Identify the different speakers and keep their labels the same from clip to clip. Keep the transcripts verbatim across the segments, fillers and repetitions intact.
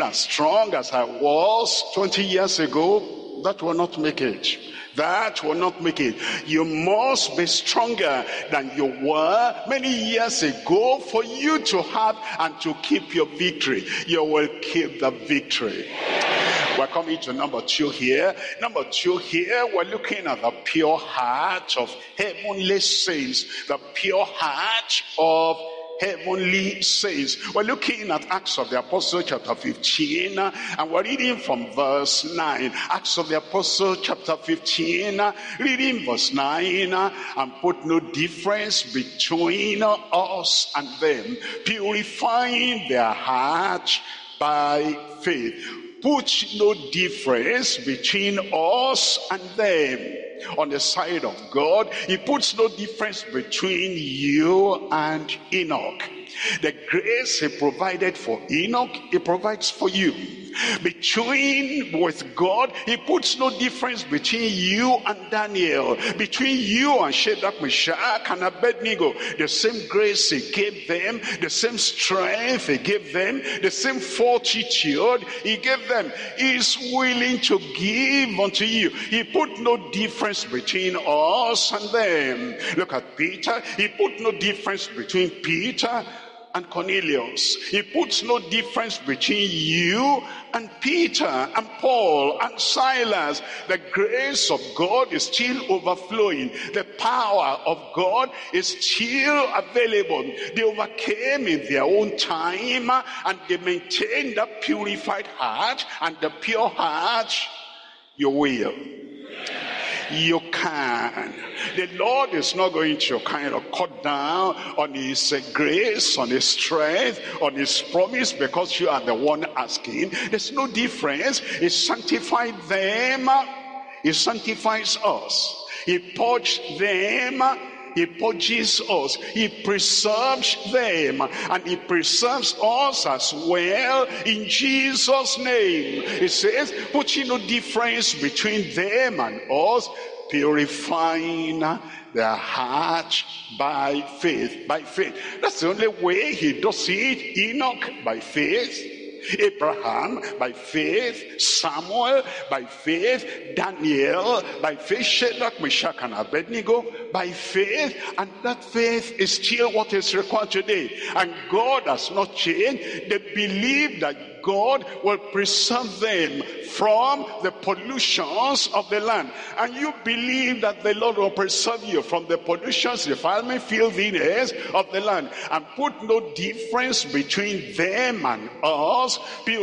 Speaker 1: still as strong as I was twenty years ago, that will not make it. That will not make it. You must be stronger than you were many years ago for you to have and to keep your victory. You will keep the victory. We're coming to number two here. Number two here, we're looking at the pure heart of heavenly saints. The pure heart of heavenly saints. We're looking at Acts of the Apostle chapter fifteen, and we're reading from verse nine. Acts of the Apostle chapter fifteen, reading verse nine, and put no difference between us and them, purifying their heart by faith. Put no difference between us and them. On the side of God, he puts no difference between you and Enoch. The grace he provided for Enoch, he provides for you. Between with God, he puts no difference between you and Daniel, between you and Shadrach, Meshach, and Abednego. The same grace he gave them, the same strength he gave them, the same fortitude he gave them, he is willing to give unto you. He put no difference between us and them. Look at Peter. He put no difference between Peter and Cornelius. He puts no difference between you and Peter and Paul and Silas. The grace of God is still overflowing. The power of God is still available. They overcame in their own time, and they maintained the purified heart and the pure heart. You will. You can. The Lord is not going to kind of cut down on his uh, grace, on his strength, on his promise because you are the one asking. There's no difference. He sanctified them. He sanctifies us. He purged them. He purges us. He preserves them. And he preserves us as well in Jesus' name. It says, putting no difference between them and us, purifying their heart by faith. By faith. That's the only way he does it. Enoch, by faith. Abraham, by faith. Samuel, by faith. Daniel, by faith. Shadrach, Meshach, and Abednego, by faith. And that faith is still what is required today. And God has not changed. They believe that God will preserve them from the pollutions of the land. And you believe that the Lord will preserve you from the pollutions, defilement, filthiness of the land, and put no difference between them and us,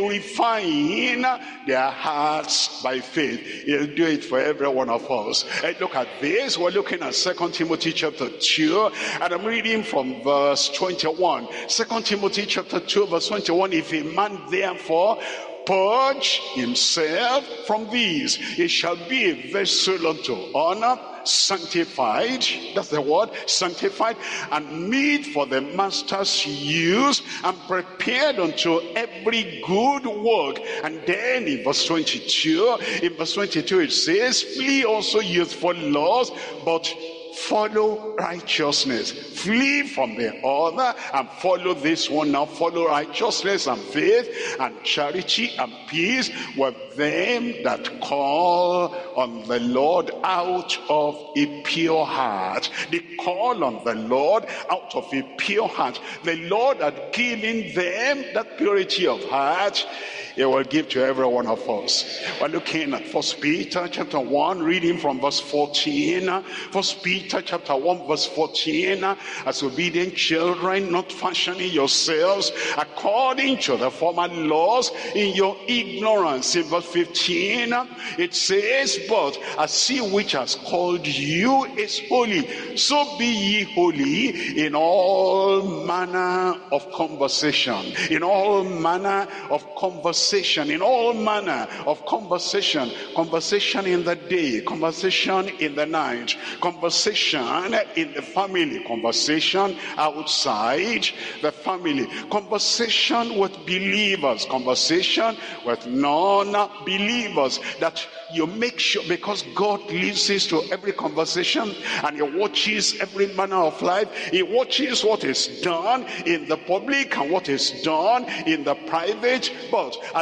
Speaker 1: purifying their hearts by faith. He'll do it for every one of us. And look at this. We're looking at Second Timothy chapter two, and I'm reading from verse twenty-one. Second Timothy chapter two, verse twenty-one. If a man therefore purge himself from these, he shall be a vessel unto honor, sanctified, that's the word, sanctified, and meet for the master's use, and prepared unto every good work. And then in verse twenty-two, in verse twenty-two it says, flee also youthful lusts, but follow righteousness. Flee from the other and follow this one now. Follow righteousness and faith and charity and peace with them that call on the Lord out of a pure heart. They call on the Lord out of a pure heart. The Lord had given them that purity of heart. He will give to every one of us. We're looking at First Peter chapter one, reading from verse fourteen. First Peter chapter one, verse fourteen. As obedient children, not fashioning yourselves according to the former laws in your ignorance. In verse fifteen, it says, but as he which has called you is holy, so be ye holy in all manner of conversation. In all manner of conversation. In all manner of conversation. Conversation in the day, conversation in the night, conversation in the family, conversation outside the family, conversation with believers, conversation with non-believers, that you make sure, because God listens to every conversation and he watches every manner of life. He watches what is done in the public and what is done in the private. But